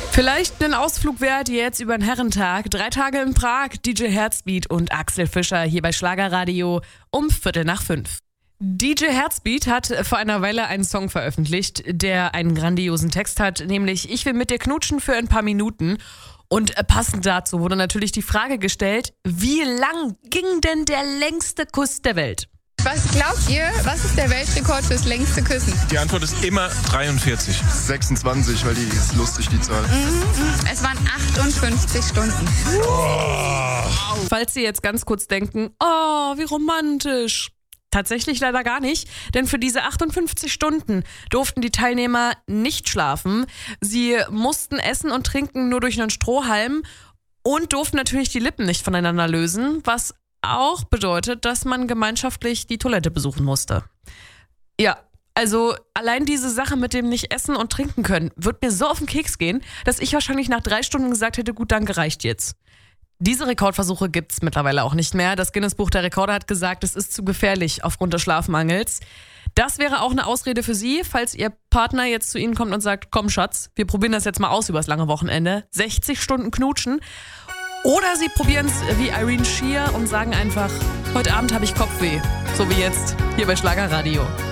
Vielleicht einen Ausflug wert jetzt über den Herrentag. 3 Tage in Prag, DJ Herzbeat und Axel Fischer hier bei Schlagerradio um 4:45. DJ Herzbeat hat vor einer Weile einen Song veröffentlicht, der einen grandiosen Text hat, nämlich Ich will mit dir knutschen für ein paar Minuten. Und passend dazu wurde natürlich die Frage gestellt, wie lang ging denn der längste Kuss der Welt? Was glaubt ihr, was ist der Weltrekord fürs längste Küssen? Die Antwort ist immer 43. 26, weil die ist lustig, die Zahl. Es waren 58 Stunden. Falls Sie jetzt ganz kurz denken, oh, wie romantisch. Tatsächlich leider gar nicht, denn für diese 58 Stunden durften die Teilnehmer nicht schlafen. Sie mussten essen und trinken nur durch einen Strohhalm und durften natürlich die Lippen nicht voneinander lösen, was auch bedeutet, dass man gemeinschaftlich die Toilette besuchen musste. Ja, also allein diese Sache mit dem nicht essen und trinken können, wird mir so auf den Keks gehen, dass ich wahrscheinlich nach 3 Stunden gesagt hätte, gut, danke, reicht jetzt. Diese Rekordversuche gibt's mittlerweile auch nicht mehr. Das Guinness-Buch der Rekorde hat gesagt, es ist zu gefährlich aufgrund des Schlafmangels. Das wäre auch eine Ausrede für Sie, falls Ihr Partner jetzt zu Ihnen kommt und sagt, komm Schatz, wir probieren das jetzt mal aus übers lange Wochenende. 60 Stunden knutschen. Oder Sie probieren es wie Irene Shear und sagen einfach, heute Abend habe ich Kopfweh. So wie jetzt hier bei Schlagerradio.